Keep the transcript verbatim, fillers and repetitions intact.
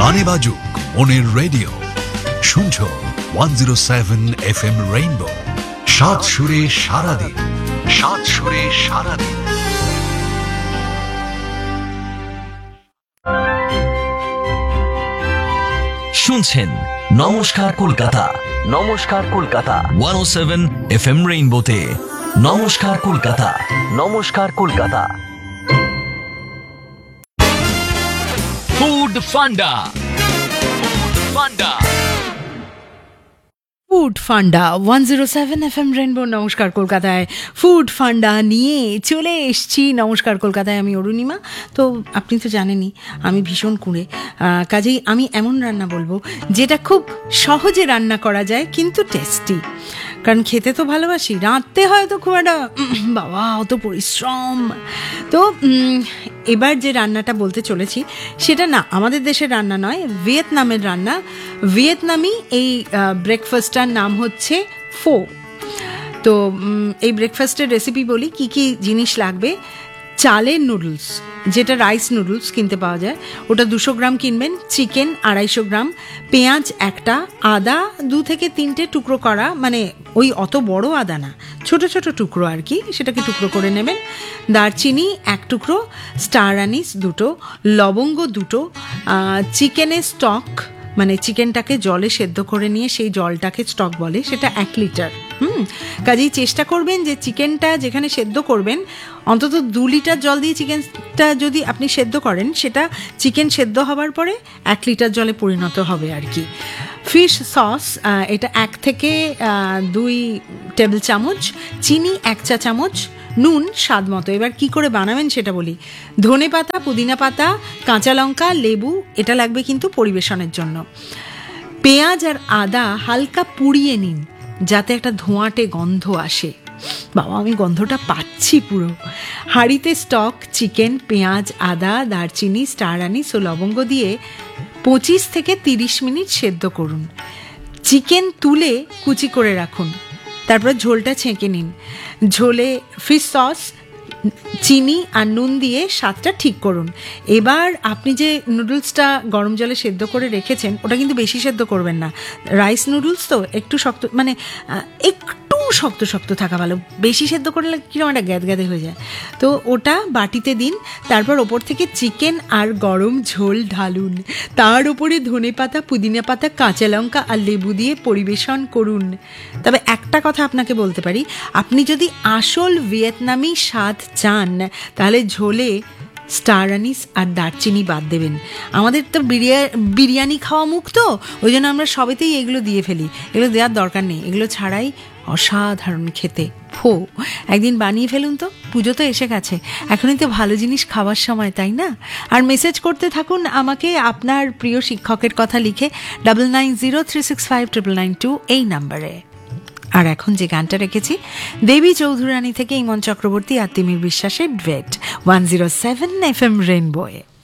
গানে বাজুক মনের রেডিও, শুনছো one zero seven F M rainbow. সাত সুরে সারাদিন, সাত সুরে সারাদিন। শুনছেন নমস্কার কলকাতা, নমস্কার কলকাতা ওয়ান ও সেভেন এফ এম রেইনবোতে। নমস্কার কলকাতা, নমস্কার কলকাতা। ফুড ফান্ডা, ফুড ফান্ডা, ফুড ফান্ডা one zero seven F M rainbow. নমস্কার কলকাতায় ফুড ফান্ডা নিয়ে চলে এসছি। নমস্কার কলকাতায় আমি অরুণিমা। তো আপনি তো জানেনই আমি ভীষণ কুঁড়ে, কাজেই আমি এমন রান্না বলবো যেটা খুব সহজে রান্না করা যায় কিন্তু টেস্টি। কারণ খেতে তো ভালোবাসি, রাঁধতে হয়তো খুব একটা বাবা অত পরিশ্রম। তো এবার যে রান্নাটা বলতে চলেছি সেটা না আমাদের দেশের রান্না নয়, ভিয়েতনামের রান্না। ভিয়েতনামি এই ব্রেকফাস্টটার নাম হচ্ছে ফো। তো এই ব্রেকফাস্টের রেসিপি বলি কি কি জিনিস লাগবে। চালের নুডলস, যেটা রাইস নুডলস কিনতে পাওয়া যায়, ওটা দুশো গ্রাম কিনবেন। চিকেন আড়াইশো গ্রাম, পেঁয়াজ একটা, আদা দু থেকে তিনটে টুকরো করা, মানে ওই অত বড় আদা না, ছোট ছোট টুকরো আর কি, সেটাকে টুকরো করে নেবেন। দারচিনি এক টুকরো, স্টার আনিস দুটো, লবঙ্গ দুটো, চিকেনের স্টক মানে চিকেনটাকে জলে সেদ্ধ করে নিয়ে সেই জলটাকে স্টক বলে, সেটা এক লিটার। হুম কাজেই চেষ্টা করবেন যে চিকেনটা যেখানে সেদ্ধ করবেন অন্তত দু লিটার জল দিয়ে চিকেনটা যদি আপনি সেদ্ধ করেন, সেটা চিকেন সেদ্ধ হওয়ার পরে এক লিটার জলে পরিণত হবে আর কি। ফিশ সস এটা এক থেকে দুই টেবিল চামচ, চিনি এক চা চামচ, নুন স্বাদ মতো। এবার কি করে বানাবেন সেটা বলি। ধনে পাতা, পুদিনা পাতা, কাঁচা লঙ্কা, লেবু এটা লাগবে কিন্তু পরিবেশনের জন্য। পেঁয়াজ আর আদা হালকা পুড়িয়ে নিন যাতে একটা ধোঁয়াটে গন্ধ আসে। বাবা আমি গন্ধটা পাচ্ছি পুরো। হাঁড়িতে স্টক, চিকেন, পেঁয়াজ, আদা, দারচিনি, স্টার আনিস ও লবঙ্গ দিয়ে পঁচিশ থেকে তিরিশ মিনিট সেদ্ধ করুন। চিকেন তুলে কুচি করে রাখুন, তারপর ঝোলটা ছেঁকে নিন। ঝোলে ফিশ সস, চিনি আর নুন দিয়ে স্বাদটা ঠিক করুন। এবার আপনি যে নুডলসটা গরম জলে সেদ্ধ করে রেখেছেন ওটা কিন্তু বেশি সেদ্ধ করবেন না, রাইস নুডলস তো একটু শক্ত, মানে একটু শক্ত শক্ত থাকা ভালো, বেশি সেদ্ধ করলে কিরকম একটা গ্যাদ গ্যাদে হয়ে যায়। তো ওটা বাটিতে দিন, তারপর ওপর থেকে চিকেন আর গরম ঝোল ঢালুন, তার উপরে ধনে পাতা, পুদিনা পাতা, কাঁচা লঙ্কা আর লেবু দিয়ে পরিবেশন করুন। তবে একটা কথা আপনাকে বলতে পারি, আপনি যদি আসল ভিয়েতনামি স্বাদ চান তাহলে ঝোলে স্টার আনিস আর দারচিনি বাদ দেবেন। আমাদের তো বিরিয়ানি খাওয়া মুখ, তো ওই জন্য আমরা সবেতেই এগুলো দিয়ে ফেলি, এগুলো দেওয়ার দরকার নেই, এগুলো ছাড়াই অসাধারণ খেতে। ফো একদিন বানিয়ে ফেলুন তো, পুজো তো এসে গেছে, এখনই তো ভালো জিনিস খাওয়ার সময়, তাই না? আর মেসেজ করতে থাকুন আমাকে আপনার প্রিয় শিক্ষকের কথা লিখে double nine zero three six five triple nine two এই নাম্বারে। আর এখন যে গানটা রেখেছি দেবী চৌধুরানী থেকে ইমন চক্রবর্তী আর তিমির বিশ্বাসের duet one zero seven F M রেইনবোয়ে।